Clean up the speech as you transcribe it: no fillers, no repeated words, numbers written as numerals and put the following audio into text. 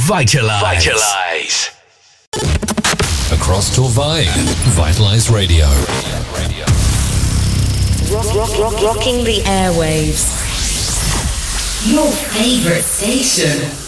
Vitalize. Across Torvay, Vitalize Radio. Rocking the airwaves. Your favorite station.